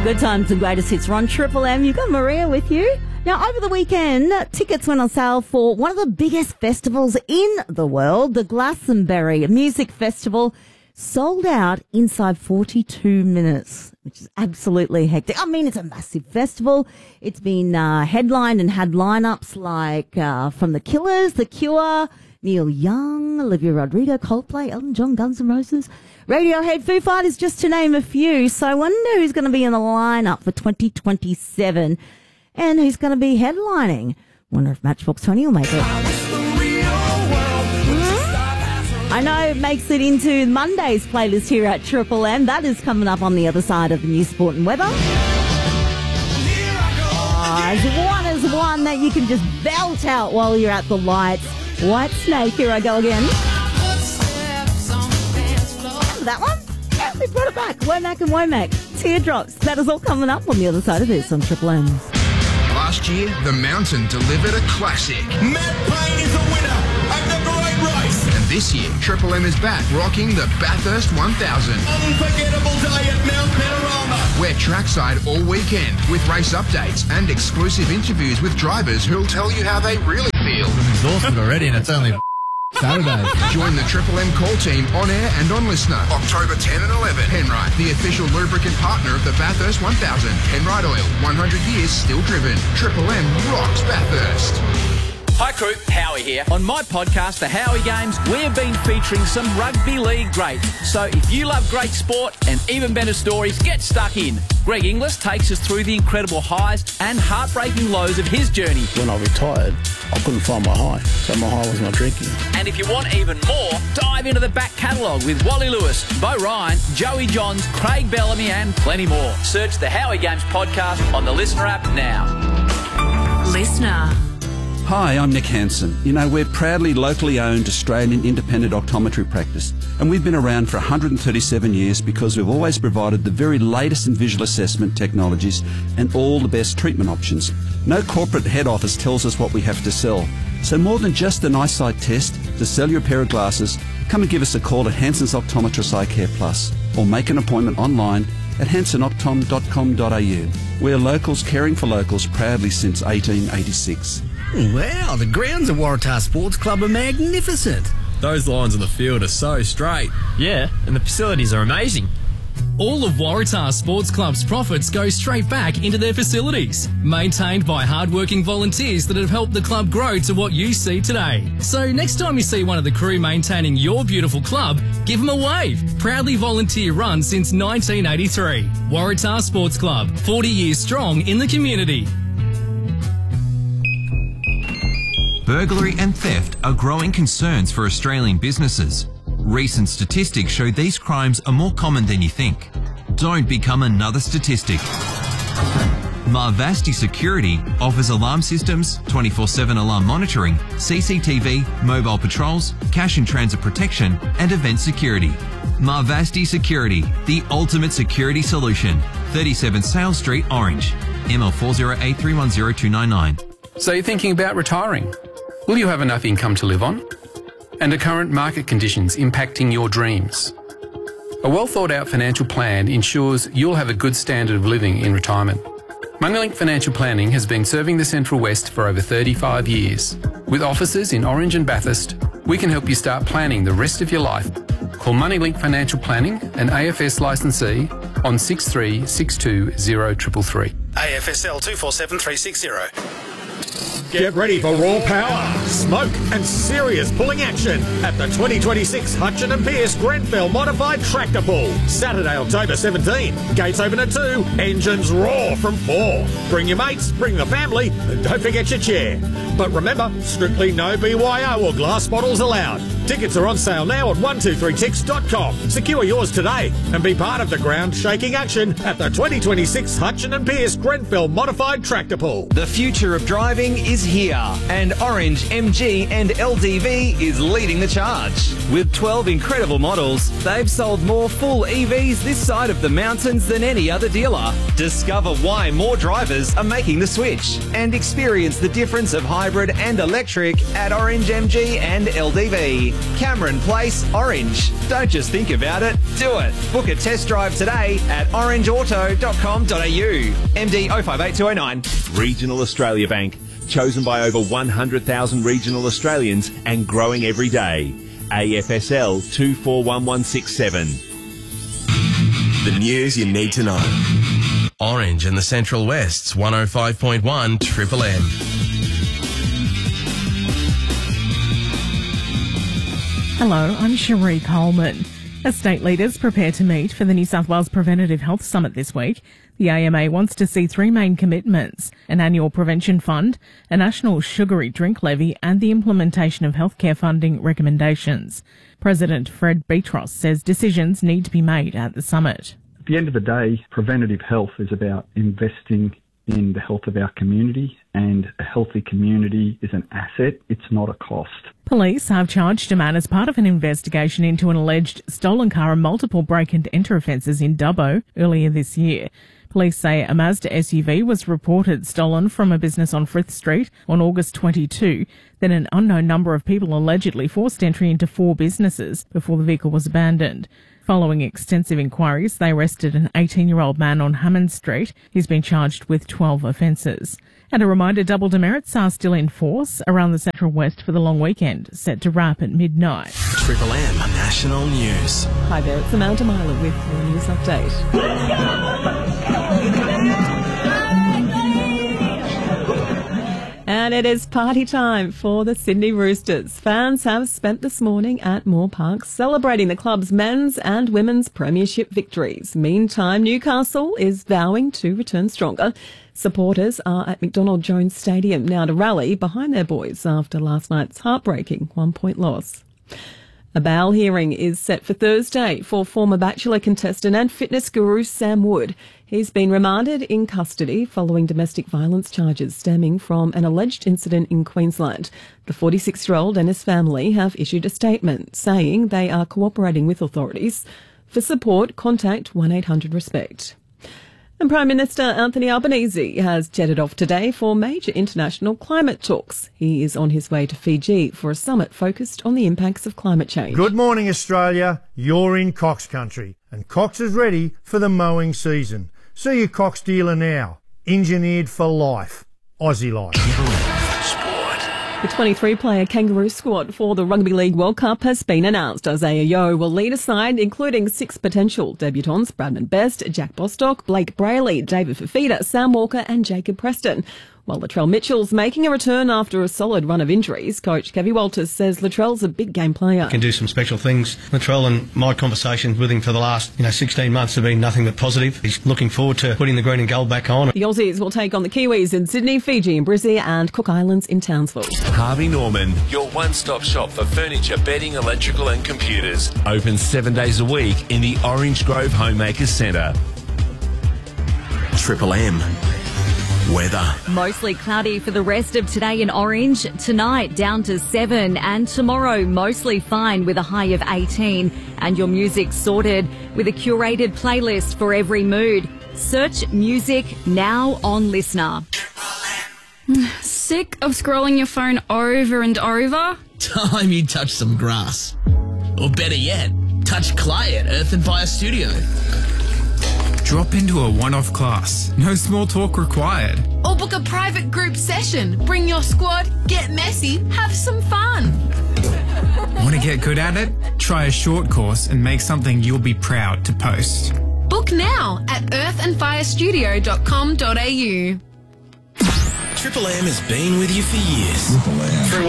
Good times and greatest hits. Ron Triple M. You've got Maria with you. Now, over the weekend, tickets went on sale for one of the biggest festivals in the world, the Glastonbury Music Festival, sold out inside 42 minutes, which is absolutely hectic. I mean, it's a massive festival. It's been headlined and had lineups like from The Killers, The Cure, Neil Young, Olivia Rodrigo, Coldplay, Elton John, Guns N' Roses, Radiohead, Foo Fighters, just to name a few. So I wonder who's going to be in the lineup for 2027 and who's going to be headlining. Wonder if Matchbox 20 will make it. I know it makes it into Monday's playlist here at Triple M. That is coming up on the other side of the news, sport and weather. As one that you can just belt out while you're at the lights. White Snake, here I go again. That one? Yeah, we brought it back. Womack and Womack. Teardrops. That is all coming up on the other side of this on Triple M. Last year, the Mountain delivered a classic. Matt Payne is the winner of the great race. And this year, Triple M is back rocking the Bathurst 1000. Unforgettable day at Mount Panorama. We're trackside all weekend with race updates and exclusive interviews with drivers who'll tell you how they really feel. I'm exhausted already and it's only Saturday. Join the Triple M call team on air and on listener. October 10 and 11. Penrite, the official lubricant partner of the Bathurst 1000. Penrite Oil, 100 years still driven. Triple M rocks Bathurst. Hi crew, Howie here. On my podcast, The Howie Games, we have been featuring some rugby league greats. So if you love great sport and even better stories, get stuck in. Greg Inglis takes us through the incredible highs and heartbreaking lows of his journey. When I retired, I couldn't find my high, so my high was my drinking. And if you want even more, dive into the back catalogue with Wally Lewis, Bo Ryan, Joey Johns, Craig Bellamy and plenty more. Search The Howie Games podcast on the Listener app now. Listener. Hi, I'm Nick Hansen. You know, we're proudly locally owned Australian independent optometry practice, and we've been around for 137 years because we've always provided the very latest in visual assessment technologies and all the best treatment options. No corporate head office tells us what we have to sell. So more than just an eyesight test, to sell your pair of glasses, come and give us a call at Hansen's Optometrist Eye Care Plus, or make an appointment online at hansenoptom.com.au. We're locals caring for locals proudly since 1886. Wow, the grounds at Waratah Sports Club are magnificent. Those lines on the field are so straight. Yeah, and the facilities are amazing. All of Waratah Sports Club's profits go straight back into their facilities, maintained by hard-working volunteers that have helped the club grow to what you see today. So next time you see one of the crew maintaining your beautiful club, give them a wave. Proudly volunteer run since 1983. Waratah Sports Club, 40 years strong in the community. Burglary and theft are growing concerns for Australian businesses. Recent statistics show these crimes are more common than you think. Don't become another statistic. Marvasti Security offers alarm systems, 24/7 alarm monitoring, CCTV, mobile patrols, cash and transit protection, and event security. Marvasti Security, the ultimate security solution. 37 Sales Street, Orange. ML4083102999. So you're thinking about retiring? Will you have enough income to live on? And are current market conditions impacting your dreams? A well thought out financial plan ensures you'll have a good standard of living in retirement. Moneylink Financial Planning has been serving the Central West for over 35 years. With offices in Orange and Bathurst, we can help you start planning the rest of your life. Call Moneylink Financial Planning, an AFS licensee, on 63620333. AFSL 247360. Get ready for raw power, smoke and serious pulling action at the 2026 Hutchin & Pearce Grenfell Modified Tractor Pull. Saturday, October 17. Gates open at 2, engines roar from 4. Bring your mates, bring the family, and don't forget your chair. But remember, strictly no BYO or glass bottles allowed. Tickets are on sale now at 123tix.com. Secure yours today and be part of the ground-shaking action at the 2026 Hutchin & Pearce Grenfell Modified Tractor Pull. The future of driving is here, and Orange, MG and LDV is leading the charge. With 12 incredible models, they've sold more full EVs this side of the mountains than any other dealer. Discover why more drivers are making the switch and experience the difference of hybrid and electric at Orange, MG and LDV. Cameron Place, Orange. Don't just think about it, do it. Book a test drive today at orangeauto.com.au. MD 058209. Regional Australia Bank, chosen by over 100,000 regional Australians and growing every day. AFSL 241167. The news you need to know. Orange in the Central West's 105.1 Triple M. Hello, I'm Cherie Coleman. As state leaders prepare to meet for the New South Wales Preventative Health Summit this week, the AMA wants to see three main commitments: an annual prevention fund, a national sugary drink levy, and the implementation of healthcare funding recommendations. President Fred Beatros says decisions need to be made at the summit. At the end of the day, preventative health is about investing in the health of our community, and a healthy community is an asset, it's not a cost. Police have charged a man as part of an investigation into an alleged stolen car and multiple break-and-enter offences in Dubbo earlier this year. Police say a Mazda SUV was reported stolen from a business on Frith Street on August 22. Then an unknown number of people allegedly forced entry into 4 businesses before the vehicle was abandoned. Following extensive inquiries, they arrested an 18-year-old man on Hammond Street. He's been charged with 12 offences. And a reminder, double demerits are still in force around the Central West for the long weekend, set to wrap at midnight. Triple M National News. Hi there, it's Amanda Myler with your news update. And it is party time for the Sydney Roosters. Fans have spent this morning at Moore Park celebrating the club's men's and women's premiership victories. Meantime, Newcastle is vowing to return stronger. Supporters are at McDonald Jones Stadium now to rally behind their boys after last night's heartbreaking 1-point loss. A bail hearing is set for Thursday for former Bachelor contestant and fitness guru Sam Wood. He's been remanded in custody following domestic violence charges stemming from an alleged incident in Queensland. The 46-year-old and his family have issued a statement saying they are cooperating with authorities. For support, contact 1-800-RESPECT. And Prime Minister Anthony Albanese has jetted off today for major international climate talks. He is on his way to Fiji for a summit focused on the impacts of climate change. Good morning, Australia. You're in Cox country, and Cox is ready for the mowing season. See your Cox dealer now. Engineered for life. Aussie life. The 23-player Kangaroo squad for the Rugby League World Cup has been announced. Isaiah Yeo will lead a side including 6 potential debutants: Bradman Best, Jack Bostock, Blake Brayley, David Fafita, Sam Walker and Jacob Preston. While Latrell Mitchell's making a return after a solid run of injuries, coach Kevy Walters says Latrell's a big game player. Can do some special things. Latrell and my conversations with him for the last 16 months have been nothing but positive. He's looking forward to putting the green and gold back on. The Aussies will take on the Kiwis in Sydney, Fiji in Brizzy and Cook Islands in Townsville. Harvey Norman, your one-stop shop for furniture, bedding, electrical and computers. Open 7 days a week in the Orange Grove Homemakers Centre. Triple M. Weather. Mostly cloudy for the rest of today in Orange. Tonight down to 7 and tomorrow mostly fine with a high of 18. And your music sorted with a curated playlist for every mood. Search music now on Listener. Sick of scrolling your phone over and over? Time you touch some grass. Or better yet, touch clay at Earth and Fire Studio. Drop into a one-off class. No small talk required. Or book a private group session. Bring your squad, get messy, have some fun. Want to get good at it? Try a short course and make something you'll be proud to post. Book now at earthandfirestudio.com.au. Triple M has been with you for years.